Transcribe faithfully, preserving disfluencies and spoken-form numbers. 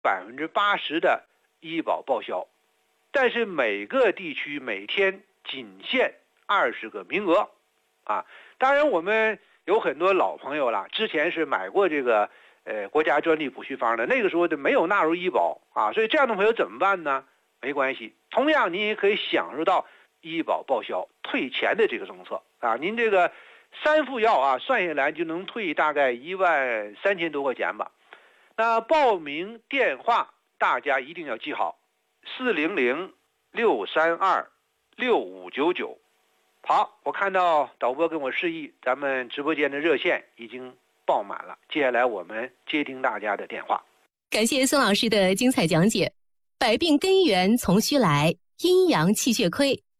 百分之八十的医保报销，但是每个地区每天仅限二十个名额啊。当然我们有很多老朋友了，之前是买过这个呃国家专利补序方的，那个时候就没有纳入医保啊，所以这样的朋友怎么办呢？没关系，同样您也可以享受到医保报销退钱的这个政策啊。您这个三副药啊，算下来就能退大概一万三千多块钱吧。那报名电话大家一定要记好，四零零六三二六五九九。好，我看到导播跟我示意，咱们直播间的热线已经爆满了，接下来我们接听大家的电话。 感谢孙老师的精彩讲解。百病根源从虚来，阴阳气血亏。